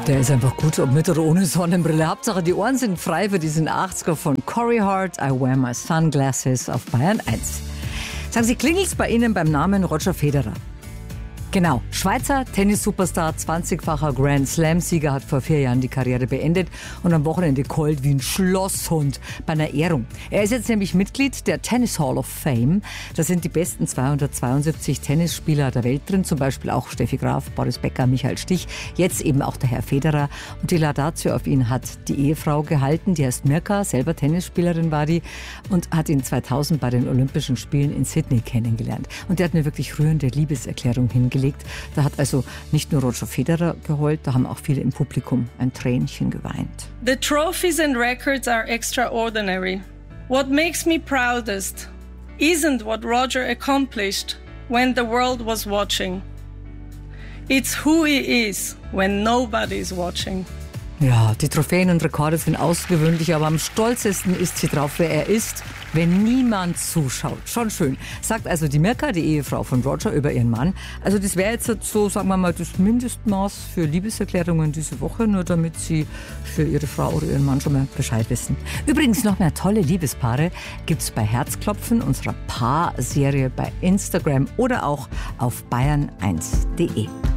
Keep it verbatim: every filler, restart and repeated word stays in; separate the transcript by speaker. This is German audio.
Speaker 1: Der ist einfach gut, ob mit oder ohne Sonnenbrille. Hauptsache, die Ohren sind frei für diesen achtziger von Corey Hart. I wear my sunglasses auf Bayern eins. Sagen Sie, klingelt's bei Ihnen beim Namen Roger Federer? Genau, Schweizer Tennis-Superstar, zwanzigfacher Grand Slam-Sieger, hat vor vier Jahren die Karriere beendet und am Wochenende keult wie ein Schlosshund bei einer Ehrung. Er ist jetzt nämlich Mitglied der Tennis Hall of Fame. Da sind die besten zweihundertzweiundsiebzig Tennisspieler der Welt drin, zum Beispiel auch Steffi Graf, Boris Becker, Michael Stich, jetzt eben auch der Herr Federer. Und die Laudatio auf ihn hat die Ehefrau gehalten, die heißt Mirka, selber Tennisspielerin war die und hat ihn zweitausend bei den Olympischen Spielen in Sydney kennengelernt. Und der hat eine wirklich rührende Liebeserklärung hingelegt. Da hat also nicht nur Roger Federer geheult, da haben auch viele im Publikum ein Tränchen geweint.
Speaker 2: The trophies and records are extraordinary. What makes me proudest isn't what Roger accomplished when the world was watching. It's who he is when nobody's watching.
Speaker 1: Ja, die Trophäen und Rekorde sind außergewöhnlich, aber am stolzesten ist sie drauf, wer er ist, wenn niemand zuschaut. Schon schön. Sagt also die Mirka, die Ehefrau von Roger, über ihren Mann. Also das wäre jetzt so, sagen wir mal, das Mindestmaß für Liebeserklärungen diese Woche, nur damit Sie für Ihre Frau oder Ihren Mann schon mal Bescheid wissen. Übrigens noch mehr tolle Liebespaare gibt's bei Herzklopfen, unserer Paar-Serie bei Instagram oder auch auf bayern eins punkt de.